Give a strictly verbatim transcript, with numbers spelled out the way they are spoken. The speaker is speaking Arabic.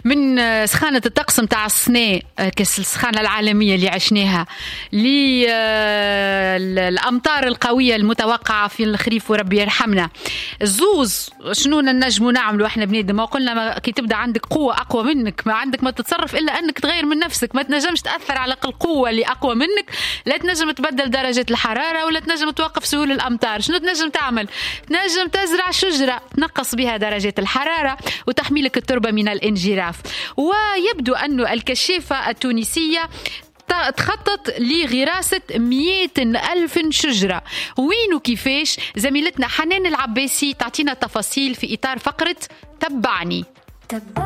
من سخانة الطقس متاع السنة، كاس السخانة العالمية اللي عشناها، للأمطار القوية المتوقعة في الخريف وربي يرحمنا. الزوز شنو نجمو نعملوا احنا بنادم؟ ما قلنا ما كي تبدا عندك قوة أقوى منك ما عندك ما تتصرف إلا أنك تغير من نفسك، ما تنجمش تأثر على القوة اللي أقوى منك، لا تنجم تبدل درجة الحرارة ولا تنجم توقف سهول الأمطار. شنو تنجم تعمل؟ تنجم تزرع شجرة تنقص بها درجة الحرارة وتحمي لك التربة من الانجراف. ويبدو أن الكشافة التونسية تخطط لغراسة مئة ألف شجرة. وين وكيفاش؟ زميلتنا حنان العباسي تعطينا التفاصيل في إطار فقرة تبعني.